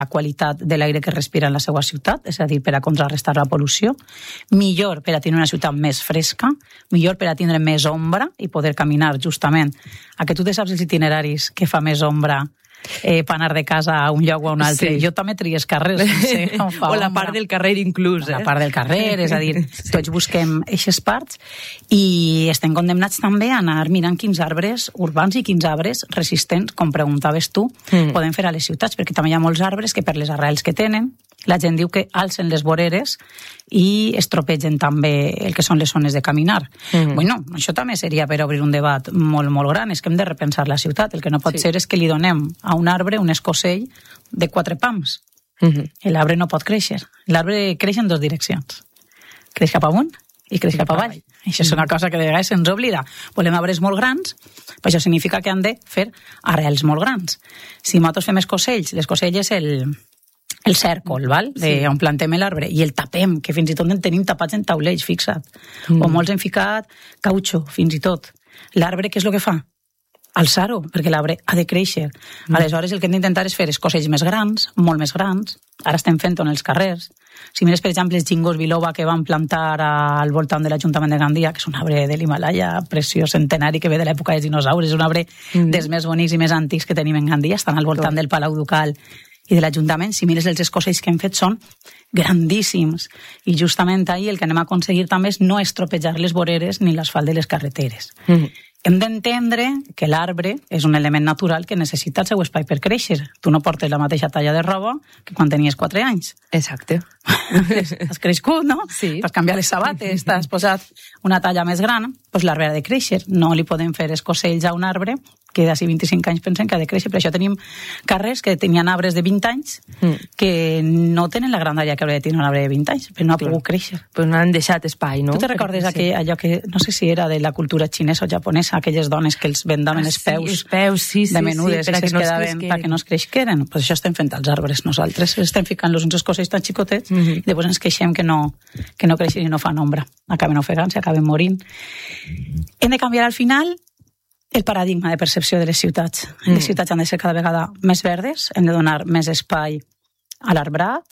la qualitat de l'aire que respira en la seva ciutat, és a dir, per a contrarrestar la pol·lució, millor per a tenir una ciutat més fresca, millor per a tindre més ombra i poder caminar justament. A que tu te saps els itineraris que fa més ombra per anar de casa a un lloc o a un altre. Sí. Jo també tries carrers. O la part del carrer inclús. La part del carrer, és a dir, tots busquem eixes parts i estem condemnats també a anar mirant quins arbres urbans i quins arbres resistents, com preguntaves tu, podem fer a les ciutats, perquè també hi ha molts arbres que per les arrels que tenen, la gent diu que alcen les voreres i estropegen també el que són les zones de caminar. Bueno, això també seria per obrir un debat molt, molt gran. És que hem de repensar la ciutat. El que no pot ser és que li donem a un arbre un escocell de 4 pams. L'arbre no pot créixer. L'arbre creix en 2 direccions. Creix cap amunt i creix cap avall. Això és una cosa que de vegades se'ns oblida. Volem arbres molt grans, però això significa que han de fer arrels molt grans. Si nosaltres fem escocells, l'escocell és el cèrcol, val? On plantem l'arbre, i el tapem, que fins i tot en tenim tapats en taulells, fixa't. O molts hem ficat cautxo, fins i tot. L'arbre, què és el que fa? Alçar-ho, perquè l'arbre ha de créixer. Aleshores, el que hem d'intentar és fer escocells més grans, molt més grans. Ara estem fent-ho en els carrers. Si mires, per exemple, els gingos biloba que van plantar al voltant de l'Ajuntament de Gandia, que és un arbre de l'Himalaya preciós, centenari, que ve de l'època dels dinosaures, és un arbre dels més bonics i més antics que tenim en Gandia, estan al voltant del Palau Ducal i de l'Ajuntament. Si mires els escocells que hem fet són grandíssims, i justament ahir el que anem a aconseguir també és no estropejar les voreres ni l'asfalt de les carreteres. Hem d'entendre que l'arbre és un element natural que necessita el seu espai per créixer. Tu no portes la mateixa talla de roba que quan tenies 4 anys. Exacte. Has crescut, no? Sí. Has canviat les sabates, t'has posat una talla més gran, doncs l'arbre ha de créixer. No li podem fer escocells a un arbre que d'ací 25 anys pensen que ha de créixer. Per això tenim carrers que tenien arbres de 20 anys que no tenen la grandària que hauria de tenir un arbre de 20 anys, però no ha pogut créixer. Però no han deixat espai, no? Tu te recordes allò que, no sé si era de la cultura xinesa o japonesa, aquelles dones que els vendaven els peus de menudes i es quedaven perquè no es creixeren? Pues això estem fent als arbres nosaltres. Estem ficant-los uns escocells tan xicotets i després ens queixem que no creixen i no fan ombra. Acaben ofegant-se, acaben morint. Hem de canviar al final el paradigma de percepció de les ciutats. Les ciutats han de ser cada vegada més verdes, hem de donar més espai a l'arbrat.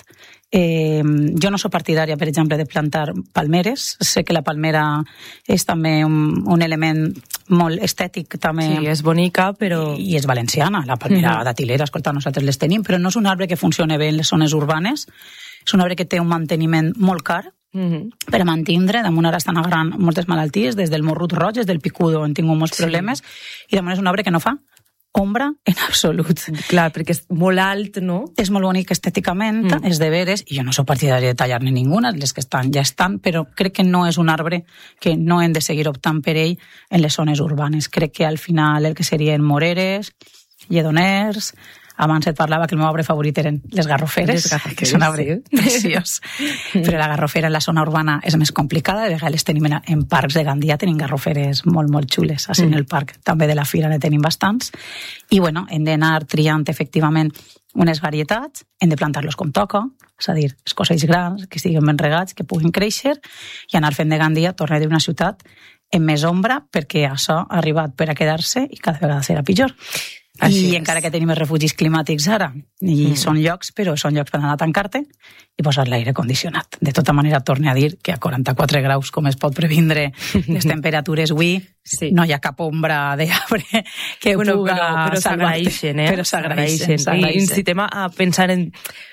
Jo no soc partidària, per exemple, de plantar palmeres. Sé que la palmera és també un element molt estètic. També. Sí, és bonica, però... I és valenciana, la palmera datilera, escolta, nosaltres les tenim, però no és un arbre que funciona bé en les zones urbanes. És un arbre que té un manteniment molt car, per a mantindre. Damunt ara estan agarrant moltes malalties, des del morrut roig, des del picudo, han tingut molts problemes, i damunt és un arbre que no fa ombra en absolut. Clar, perquè és molt alt, no? És molt bonic estèticament, és de veres, i jo no soc partidària de tallar-ne ninguna, les que estan ja estan, però crec que no és un arbre que no hem de seguir optant per ell en les zones urbanes. Crec que al final el que serien moreres, lledoners... Abans et parlava que el meu arbre favorit eren les garroferes, que és un arbre preciós. Però la garrofera en la zona urbana és més complicada. De vegades tenim en parcs de Gandia, tenim garroferes molt, molt xules. Així en el parc també de la Fira ne tenim bastants. I bueno, hem d'anar triant efectivament unes varietats, hem de plantar-los com toca, és a dir, escocells grans, que estiguin ben regats, que puguin créixer, i anar fent de Gandia, tornar d'una ciutat amb més ombra, perquè això ha arribat per a quedar-se i cada vegada serà pitjor. I encara que tenim els refugis climàtics ara, i són llocs, però són llocs per anar a tancar-te i posar l'aire condicionat. De tota manera, torne a dir que a 44 graus, com es pot previndre les temperatures avui, no hi ha cap ombra d'arbre que puga salvar-te. Però s'agraeixen. I incitem a pensar en...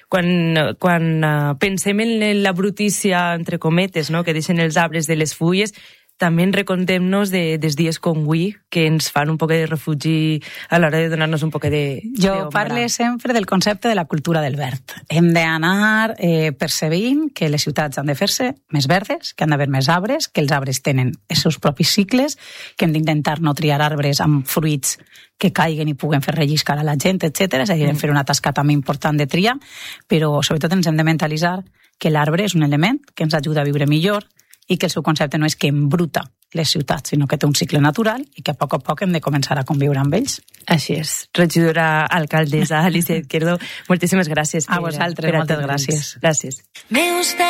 Quan pensem en la brutícia, entre cometes, no?, que deixen els arbres de les fulles, també recontem-nos dels dies com avui, que ens fan un poc de refugi a l'hora de donar-nos un poc de... Jo parlo sempre del concepte de la cultura del verd. Hem d'anar percebint que les ciutats han de fer-se més verdes, que han d'haver més arbres, que els arbres tenen els seus propis cicles, que hem d'intentar no triar arbres amb fruits que caiguen i puguen fer relliscar a la gent, etc. És a dir, hem fer una tasca també important de tria, però sobretot ens hem de mentalitzar que l'arbre és un element que ens ajuda a viure millor, i que el seu concepte no és que embruta les ciutats, sinó que té un cicle natural i que a poc hem de començar a conviure amb ells. Així és. Regidora alcaldessa Alicia Izquierdo, moltíssimes gràcies. A vosaltres, moltes gràcies. Gràcies.